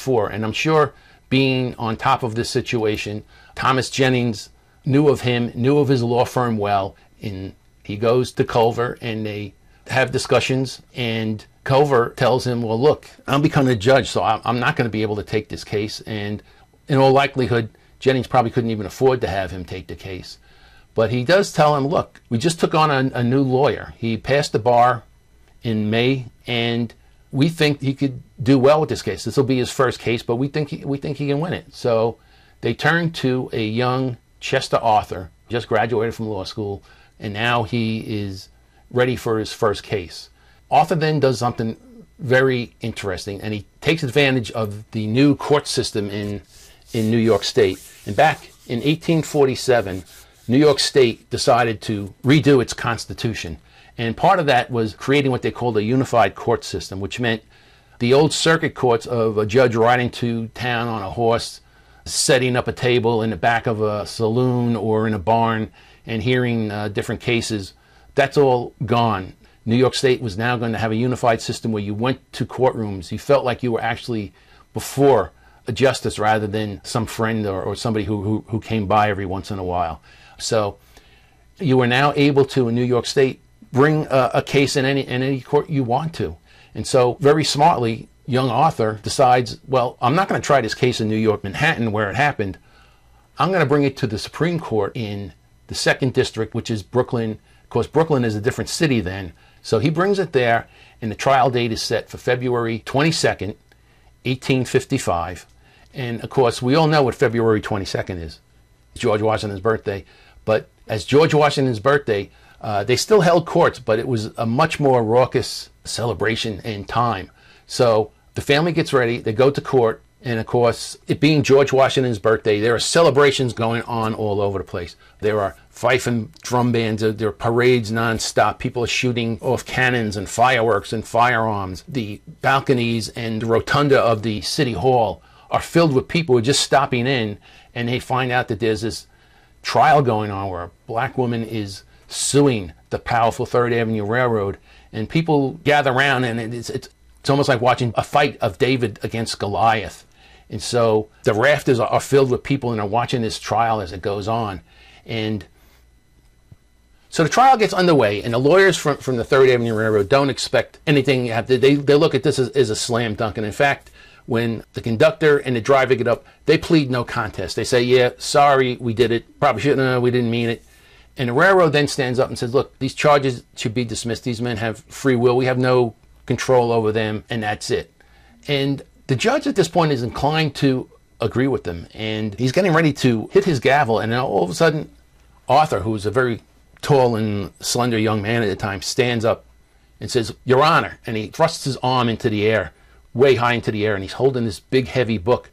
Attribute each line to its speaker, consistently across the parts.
Speaker 1: before. And I'm sure, being on top of this situation, Thomas Jennings knew of him, knew of his law firm well, and he goes to Culver and they have discussions, and Culver tells him, well, look, I'm becoming a judge, so I'm not going to be able to take this case. And in all likelihood, Jennings probably couldn't even afford to have him take the case. But he does tell him, look, we just took on a new lawyer. He passed the bar in May, and we think he could do well with this case. This will be his first case, but we think he can win it. So they turn to a young Chester Arthur, just graduated from law school, and now he is ready for his first case. Arthur then does something very interesting, and he takes advantage of the new court system in New York State. And back in 1847, New York State decided to redo its constitution. And part of that was creating what they called a unified court system, which meant the old circuit courts of a judge riding to town on a horse, setting up a table in the back of a saloon or in a barn and hearing different cases. That's all gone. New York State was now going to have a unified system where you went to courtrooms. You felt like you were actually before a justice rather than some friend or somebody who came by every once in a while. So you were now able to, in New York State, bring a case in any court you want to. And so very smartly, young Arthur decides, well, I'm not going to try this case in New York, Manhattan, where it happened. I'm going to bring it to the Supreme Court in the 2nd District, which is Brooklyn. Of course, Brooklyn is a different city then. So he brings it there, and the trial date is set for February 22nd, 1855. And of course, we all know what February 22nd is. It's George Washington's birthday. But as George Washington's birthday, they still held courts, but it was a much more raucous celebration and time. So the family gets ready, they go to court, and of course, it being George Washington's birthday, there are celebrations going on all over the place. There are fife and drum bands, there are parades nonstop, people are shooting off cannons and fireworks and firearms. The balconies and the rotunda of the city hall are filled with people who are just stopping in, and they find out that there's this trial going on where a black woman is suing the powerful Third Avenue Railroad, and people gather around, and it's almost like watching a fight of David against Goliath. And so the rafters are filled with people, and are watching this trial as it goes on. And so the trial gets underway, and the lawyers from the Third Avenue Railroad don't expect anything. They look at this as a slam dunk. And in fact, when the conductor and the driver get up, they plead no contest. They say, yeah, sorry, we did it. Probably shouldn't have, we didn't mean it. And the railroad then stands up and says, look, these charges should be dismissed. These men have free will. We have no control over them, and that's it. And the judge at this point is inclined to agree with them. And he's getting ready to hit his gavel. And then all of a sudden, Arthur, who's a very tall and slender young man at the time, stands up and says, Your Honor. And he thrusts his arm into the air, way high into the air, and he's holding this big, heavy book.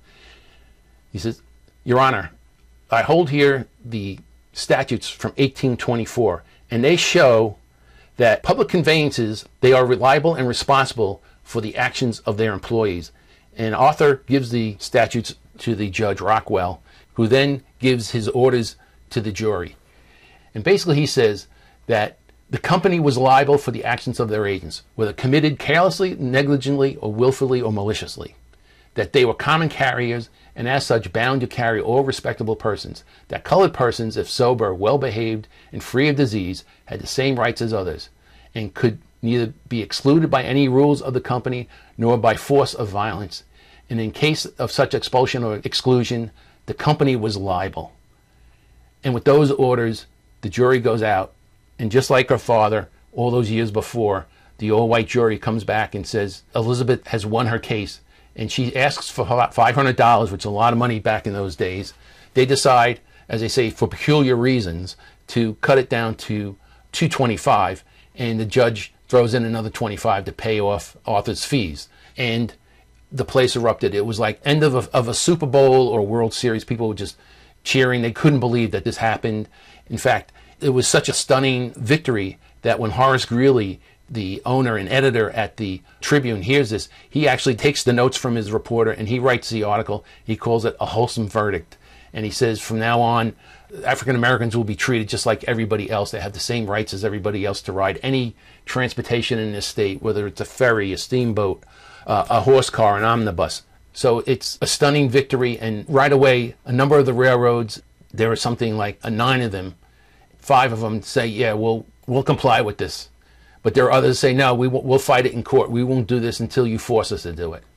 Speaker 1: He says, Your Honor, I hold here the statutes from 1824, and they show that public conveyances, they are reliable and responsible for the actions of their employees. And Arthur gives the statutes to the Judge Rockwell, who then gives his orders to the jury. And basically he says that the company was liable for the actions of their agents, whether committed carelessly, negligently, or willfully or maliciously. That they were common carriers, and as such bound to carry all respectable persons. That colored persons, if sober, well-behaved, and free of disease, had the same rights as others, and could neither be excluded by any rules of the company, nor by force of violence. And in case of such expulsion or exclusion, the company was liable. And with those orders, the jury goes out, and just like her father, all those years before, the all-white jury comes back and says, Elizabeth has won her case. And she asks for $500, which is a lot of money back in those days. They decide, as they say, for peculiar reasons, to cut it down to $225, and the judge throws in another $25 to pay off Arthur's fees. And the place erupted. It was like end of a Super Bowl or World Series. People were just cheering. They couldn't believe that this happened. In fact, it was such a stunning victory that when Horace Greeley, the owner and editor at the Tribune, hears this, he actually takes the notes from his reporter and he writes the article. He calls it a wholesome verdict. And he says from now on, African Americans will be treated just like everybody else. They have the same rights as everybody else to ride any transportation in this state, whether it's a ferry, a steamboat, a horse car, an omnibus. So it's a stunning victory. And right away, a number of the railroads, there are something like 9 of them, 5 of them say, yeah, we'll comply with this. But there are others that say, no, we'll fight it in court. We won't do this until you force us to do it.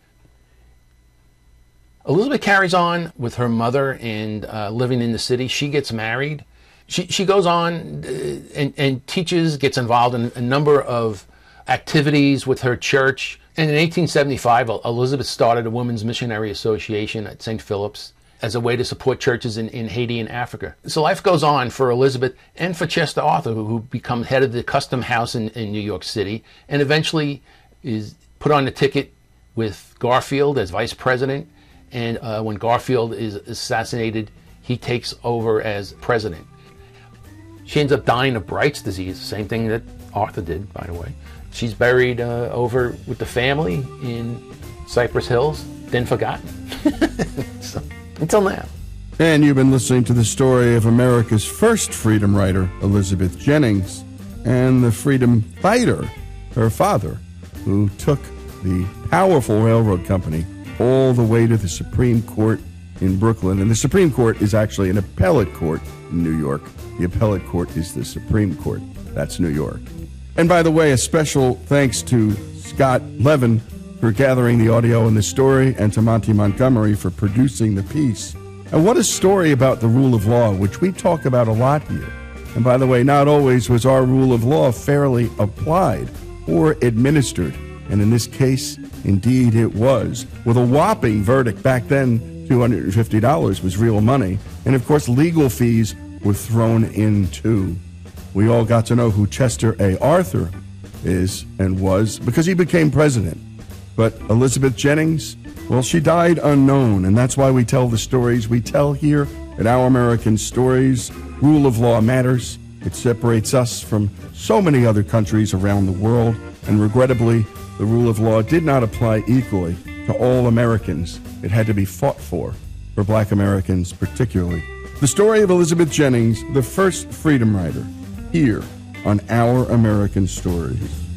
Speaker 1: Elizabeth carries on with her mother and living in the city. She gets married. She goes on and teaches, gets involved in a number of activities with her church. And in 1875, Elizabeth started a Women's Missionary Association at St. Philip's as a way to support churches in Haiti and Africa. So life goes on for Elizabeth and for Chester Arthur, who becomes head of the Custom House in New York City, and eventually is put on the ticket with Garfield as vice president. And when Garfield is assassinated, he takes over as president. She ends up dying of Bright's disease, same thing that Arthur did, by the way. She's buried over with the family in Cypress Hills, then forgotten. So, until now.
Speaker 2: And you've been listening to the story of America's first freedom rider, Elizabeth Jennings, and the freedom fighter, her father, who took the powerful railroad company all the way to the Supreme Court in Brooklyn. And the Supreme Court is actually an appellate court in New York. The appellate court is the Supreme Court. That's New York. And by the way, a special thanks to Scott Levin for gathering the audio in this story, and to Monty Montgomery for producing the piece. And what a story about the rule of law, which we talk about a lot here. And by the way, not always was our rule of law fairly applied or administered. And in this case, indeed it was. With a whopping verdict back then, $250 was real money. And of course, legal fees were thrown in too. We all got to know who Chester A. Arthur is and was because he became president. But Elizabeth Jennings, well, she died unknown, and that's why we tell the stories we tell here at Our American Stories. Rule of law matters. It separates us from so many other countries around the world, and regrettably, the rule of law did not apply equally to all Americans. It had to be fought for Black Americans particularly. The story of Elizabeth Jennings, the first freedom rider, here on Our American Stories.